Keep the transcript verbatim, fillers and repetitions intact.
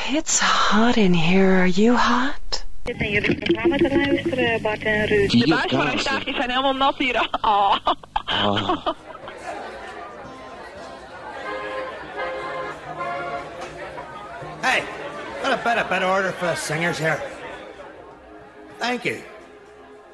It's hot in here. Are you hot? Dit zijn jullie programma te luisteren, Bart en Ruud. De buis van een staafjes zijn helemaal nat hier. Oh. Oh. Hey, got a better, better order for the singers here. Thank you.